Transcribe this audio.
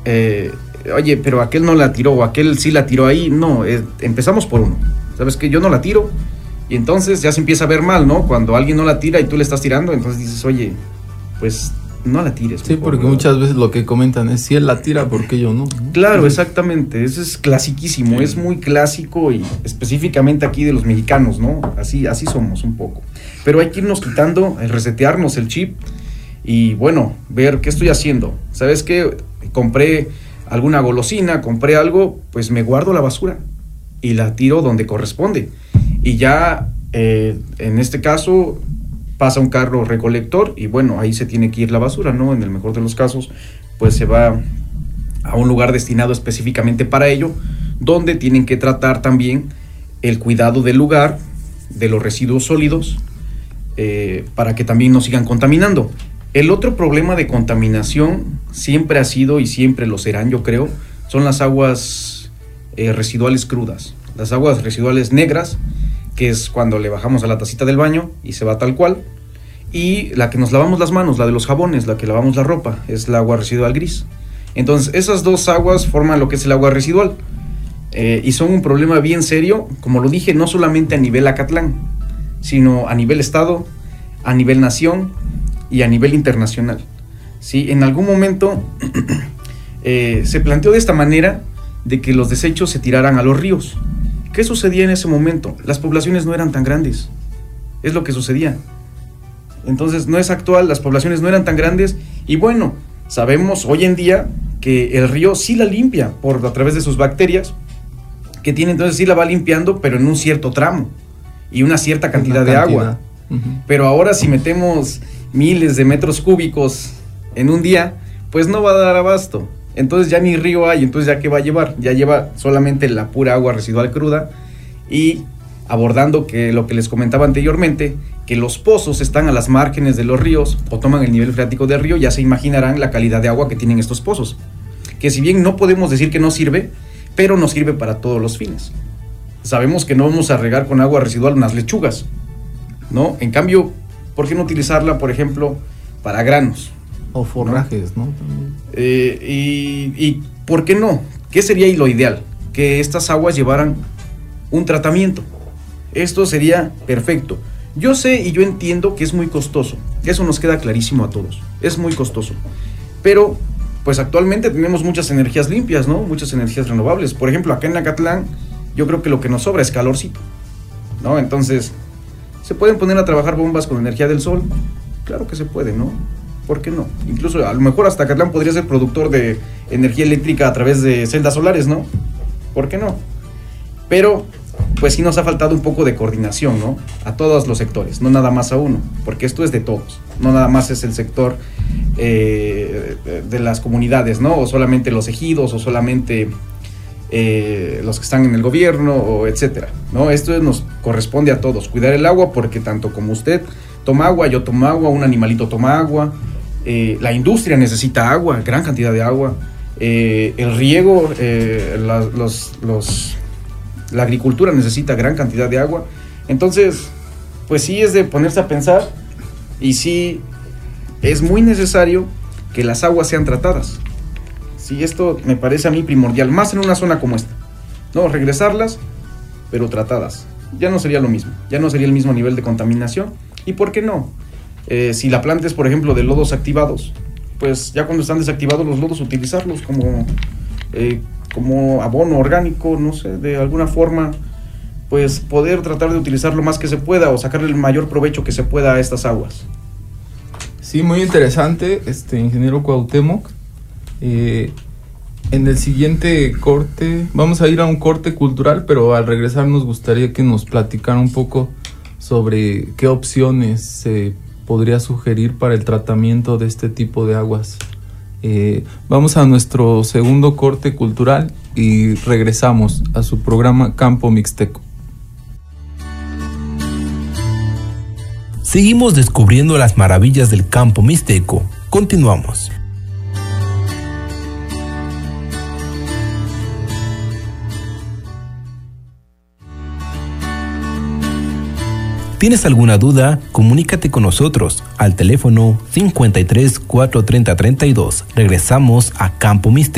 oye, pero aquel no la tiró, o aquel sí la tiró ahí. No, empezamos por uno. ¿Sabes qué? Yo no la tiro, y entonces ya se empieza a ver mal, ¿no? Cuando alguien no la tira y tú le estás tirando, entonces dices, oye, pues no la tires. Sí, porque muchas veces lo que comentan es, si él la tira, ¿por qué yo no? Claro, exactamente, eso es clasiquísimo, es muy clásico, y específicamente aquí de los mexicanos, ¿no? Así somos un poco. Pero hay que irnos quitando, resetearnos el chip, y bueno, ver qué estoy haciendo. ¿Sabes qué? Compré alguna golosina, compré algo, pues me guardo la basura y la tiro donde corresponde. Y ya, en este caso, pasa un carro recolector y bueno, ahí se tiene que ir la basura, ¿no? En el mejor de los casos, pues se va a un lugar destinado específicamente para ello, donde tienen que tratar también el cuidado del lugar, de los residuos sólidos, para que también no sigan contaminando. El otro problema de contaminación siempre ha sido, y siempre lo serán, yo creo, son las aguas residuales crudas, las aguas residuales negras, que es cuando le bajamos a la tacita del baño y se va tal cual, y la que nos lavamos las manos, la de los jabones, la que lavamos la ropa, es el agua residual gris. Entonces esas dos aguas forman lo que es el agua residual, y son un problema bien serio, como lo dije, no solamente a nivel Acatlán, sino a nivel estado, a nivel nación y a nivel internacional. ¿Sí? En algún momento se planteó de esta manera de que los desechos se tiraran a los ríos. ¿Qué sucedía en ese momento? Las poblaciones no eran tan grandes, es lo que sucedía. Entonces no es actual, las poblaciones no eran tan grandes, y bueno, sabemos hoy en día que el río sí la limpia a través de sus bacterias que tiene, entonces sí la va limpiando, pero en un cierto tramo y una cierta cantidad de agua. Pero ahora si metemos miles de metros cúbicos en un día, pues no va a dar abasto. Entonces ya ni río hay, entonces ya qué va a llevar, ya lleva solamente la pura agua residual cruda. Y abordando que lo que les comentaba anteriormente, que los pozos están a las márgenes de los ríos o toman el nivel freático del río, ya se imaginarán la calidad de agua que tienen estos pozos, que si bien no podemos decir que no sirve, pero no sirve para todos los fines. Sabemos que no vamos a regar con agua residual unas lechugas, ¿no? En cambio, ¿por qué no utilizarla, por ejemplo, para granos? O forrajes, ¿no? Y ¿por qué no? ¿Qué sería lo ideal? Que estas aguas llevaran un tratamiento. Esto sería perfecto. Yo sé y yo entiendo que es muy costoso. Eso nos queda clarísimo a todos. Es muy costoso. Pero, pues actualmente tenemos muchas energías limpias, ¿no? Muchas energías renovables. Por ejemplo, acá en Acatlán, yo creo que lo que nos sobra es calorcito, ¿no? Entonces, ¿se pueden poner a trabajar bombas con energía del sol? Claro que se puede, ¿no? ¿Por qué no? Incluso a lo mejor hasta Acatlán podría ser productor de energía eléctrica a través de celdas solares, ¿no? ¿Por qué no? Pero, pues sí nos ha faltado un poco de coordinación, ¿no? A todos los sectores, no nada más a uno, porque esto es de todos, no nada más es el sector de las comunidades, ¿no? O solamente los ejidos, o solamente los que están en el gobierno, o etcétera, ¿no? Esto nos corresponde a todos, cuidar el agua, porque tanto como usted toma agua, yo tomo agua, un animalito toma agua, la industria necesita agua, gran cantidad de agua, el riego, la agricultura necesita gran cantidad de agua. Entonces, pues sí es de ponerse a pensar, y sí es muy necesario que las aguas sean tratadas. Sí, esto me parece a mí primordial, más en una zona como esta, ¿no? Regresarlas, pero tratadas. Ya no sería lo mismo, ya no sería el mismo nivel de contaminación. ¿Y por qué no? Si la planta es, por ejemplo, de lodos activados, pues ya cuando están desactivados los lodos, utilizarlos como abono orgánico, no sé, de alguna forma, pues poder tratar de utilizar lo más que se pueda, o sacarle el mayor provecho que se pueda a estas aguas. Sí, muy interesante, ingeniero Cuauhtémoc. En el siguiente corte, vamos a ir a un corte cultural, pero al regresar nos gustaría que nos platicara un poco sobre qué opciones se podría sugerir para el tratamiento de este tipo de aguas. Vamos a nuestro segundo corte cultural y regresamos a su programa Campo Mixteco. Seguimos descubriendo las maravillas del campo mixteco. Continuamos. ¿Tienes alguna duda? Comunícate con nosotros al teléfono 53 430 32. Regresamos a Campo Mixteco.